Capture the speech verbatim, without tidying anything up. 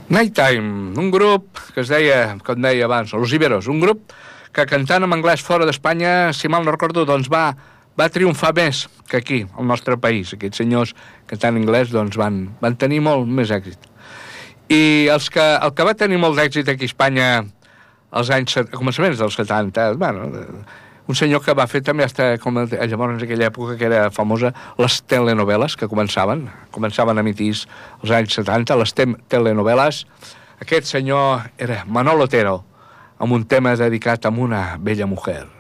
Nighttime, un grup que es deia, com deia abans, Los Iberos, un grup que cantant en anglès fora d'Espanya, si mal no recordo, doncs va, va triomfar més que aquí, al nostre país. Aquests senyors cantant en anglès doncs van, van tenir molt més èxit. I els que, el que va tenir molt d'èxit aquí a Espanya als anys, a començaments dels setanta, bueno, un senyor que va fer també hasta, com llavors en aquella època que era famosa, les telenovel·les que començaven, començaven a emitir als anys setanta, les te telenovel·les. Aquest senyor era Manolo Otero, amb un tema dedicat a una bella mujer.